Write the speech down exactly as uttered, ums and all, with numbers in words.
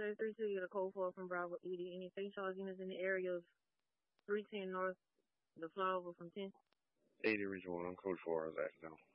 Sir, three two, you get a code four from Bravo eighty. Any face charge units in the area of three ten North, the flyover from ten? eighty Region one, I'm Code four, I was acting out.